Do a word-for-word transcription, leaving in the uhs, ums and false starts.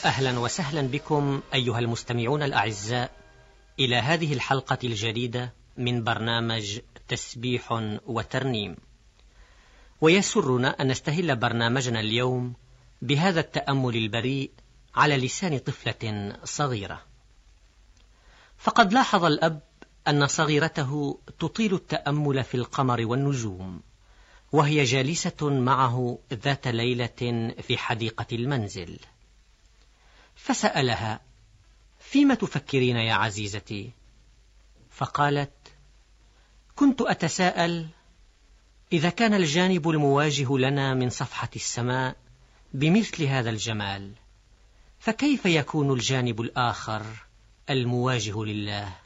أهلا وسهلا بكم أيها المستمعون الأعزاء إلى هذه الحلقة الجديدة من برنامج تسبيح وترنيم. ويسرنا أن نستهل برنامجنا اليوم بهذا التأمل البريء على لسان طفلة صغيرة. فقد لاحظ الأب أن صغيرته تطيل التأمل في القمر والنجوم وهي جالسة معه ذات ليلة في حديقة المنزل، فسألها: فيما تفكرين يا عزيزتي؟ فقالت: كنت أتساءل إذا كان الجانب المواجه لنا من صفحة السماء بمثل هذا الجمال، فكيف يكون الجانب الآخر المواجه لله؟